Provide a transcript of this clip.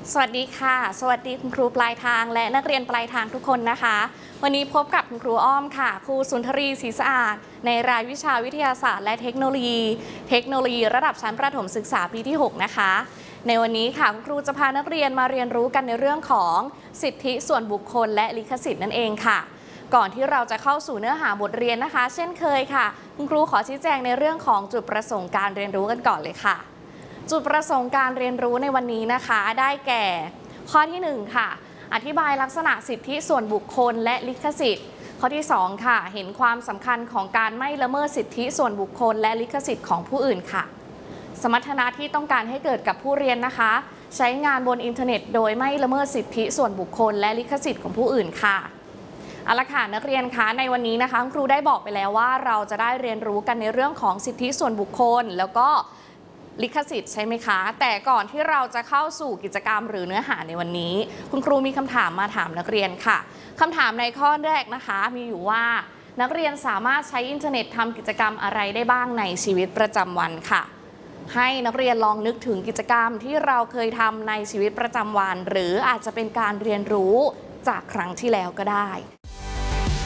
สวัสดีค่ะสวัสดีคุณครูปลายทางและนักเรียนปลายทางทุกคนนะคะวันนี้พบกับคุณครูอ้อมค่ะครูสุนทรีศรีสะอาดในรายวิชาวิทยาศาสตร์และเทคโนโลยีระดับชั้นประถมศึกษาปีที่6นะคะในวันนี้ค่ะคุณครูจะพานักเรียนมาเรียนรู้กันในเรื่องของสิทธิส่วนบุคคลและลิขสิทธิ์นั่นเองค่ะก่อนที่เราจะเข้าสู่เนื้อหาบทเรียนนะคะ เช่นเคยค่ะคุณครูขอชี้แจงในเรื่องของจุดประสงค์การเรียนรู้กันก่อนเลยค่ะจุดประสงค์การเรียนรู้ในวันนี้นะคะได้แก่ข้อที่1ค่ะอธิบายลักษณะสิทธิส่วนบุคคลและลิขสิทธิ์ข้อที่2ค่ะเห็นความสำคัญของการไม่ละเมิดสิทธิส่วนบุคคลและลิขสิทธิ์ของผู้อื่นค่ะสมรรถนะที่ต้องการให้เกิดกับผู้เรียนนะคะใช้งานบนอินเทอร์เน็ตโดยไม่ละเมิดสิทธิส่วนบุคคลและลิขสิทธิ์ของผู้อื่นค่ะเอาละค่ะนักเรียนคะในวันนี้นะคะครูได้บอกไปแล้วว่าเราจะได้เรียนรู้กันในเรื่องของสิทธิส่วนบุคคลแล้วก็ลิขสิทธิ์ใช่ไหมคะแต่ก่อนที่เราจะเข้าสู่กิจกรรมหรือเนื้อหาในวันนี้คุณครูมีคำถามมาถามนักเรียนค่ะคำถามในข้อแรกนะคะมีอยู่ว่านักเรียนสามารถใช้อินเทอร์เน็ตทำกิจกรรมอะไรได้บ้างในชีวิตประจำวันค่ะให้นักเรียนลองนึกถึงกิจกรรมที่เราเคยทำในชีวิตประจำวันหรืออาจจะเป็นการเรียนรู้จากครั้งที่แล้วก็ได้